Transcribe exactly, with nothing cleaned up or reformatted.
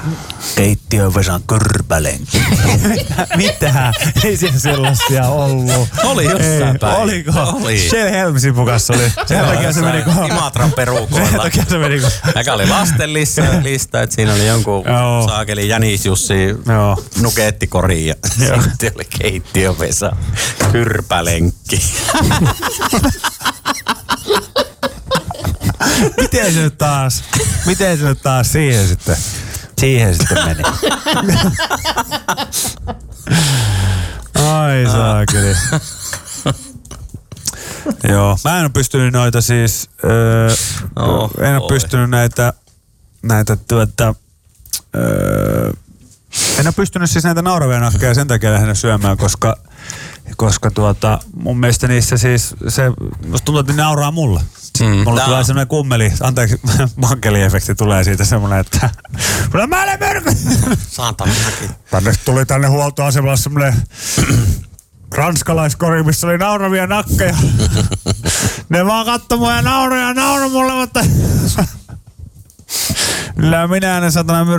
Keittiövesan körpälenkki. Mitä? Ei siellä sellaisia ollut. Oli jossain päin. Oliko? Oli. Shell Helm-sipukassa oli. Sen takia se meni kun... Imatran perukoilla. Sen takia se meni kun... Mikä oli lasten lista, lista, että siinä oli jonkun Joo. saakeli Jänis Jussi Joo. nukeettikori ja Joo. sitten oli keittiövesa kyrpälenkki. Miten se nyt taas, miten se nyt taas siihen sitten, siihen sitten meni? Ai saakeli. Joo, mä en ole pystynyt noita siis, öö, Oh, en ole oi. pystynyt näitä, näitä tuota, öö, en ole pystynyt siis näitä nauravia nakkeja sen takia lähinnä syömään, koska, koska tuota, mun mielestä niissä siis, se, musta tuntuu, että ne nauraa mulle. Mm, Mulla tää- tulee semmoinen kummeli, anteeksi, mankeliefekti tulee siitä semmoinen, että mulla mä olen myrky. Saatan minäkin. Tänne tuli tänne huoltoasemalle semmoinen ranskalaiskori, missä oli nauravia nakkeja. Ne vaan katsoi mua ja nauroi ja nauroi mulle, mutta... Kyllä minä ne satana